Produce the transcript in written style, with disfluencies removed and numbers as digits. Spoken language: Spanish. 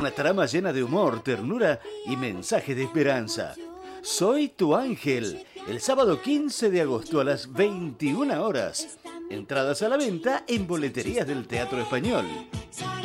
una trama llena de humor, ternura y mensajes de esperanza. Soy tu ángel, el sábado 15 de agosto a las 21 horas. Entradas a la venta en boleterías del Teatro Español.